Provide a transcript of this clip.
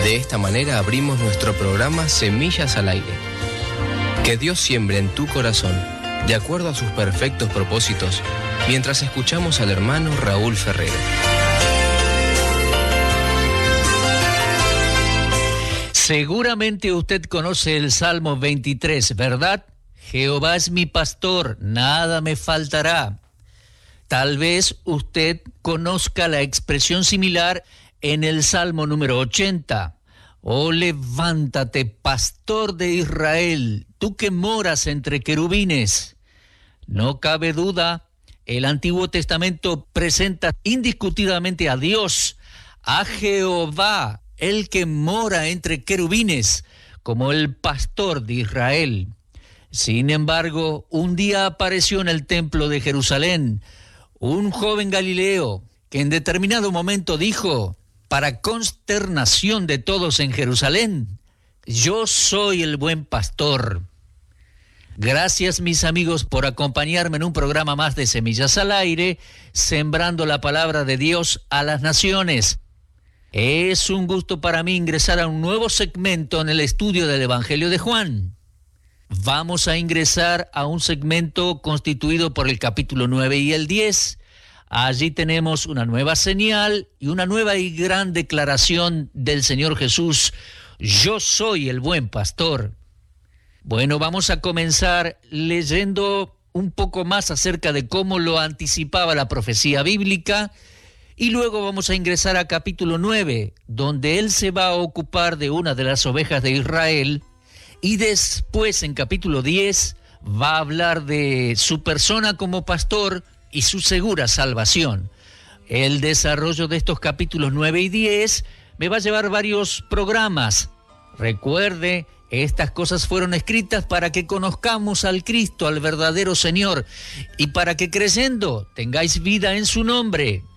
De esta manera abrimos nuestro programa Semillas al Aire. Que Dios siembre en tu corazón, de acuerdo a sus perfectos propósitos, mientras escuchamos al hermano Raúl Ferrero. Seguramente usted conoce el Salmo 23, ¿verdad? Jehová es mi pastor, nada me faltará. Tal vez usted conozca la expresión similar en el Salmo número 80. Oh, levántate, pastor de Israel, tú que moras entre querubines. No cabe duda, el Antiguo Testamento presenta indiscutidamente a Dios, a Jehová, el que mora entre querubines, como el pastor de Israel. Sin embargo, un día apareció en el templo de Jerusalén un joven Galileo que en determinado momento dijo, para consternación de todos en Jerusalén, yo soy el buen pastor. Gracias, mis amigos, por acompañarme en un programa más de Semillas al Aire, sembrando la palabra de Dios a las naciones. Es un gusto para mí ingresar a un nuevo segmento en el estudio del Evangelio de Juan. Vamos a ingresar a un segmento constituido por el capítulo 9 y el 10. Allí tenemos una nueva señal y una nueva y gran declaración del Señor Jesús. Yo soy el buen pastor. Bueno, vamos a comenzar leyendo un poco más acerca de cómo lo anticipaba la profecía bíblica y luego vamos a ingresar a capítulo 9, donde Él se va a ocupar de una de las ovejas de Israel y después en capítulo 10 va a hablar de su persona como pastor y su segura salvación. El desarrollo de estos capítulos 9 y 10 me va a llevar varios programas. Recuerde, estas cosas fueron escritas para que conozcamos al Cristo, al verdadero Señor, y para que creyendo tengáis vida en su nombre.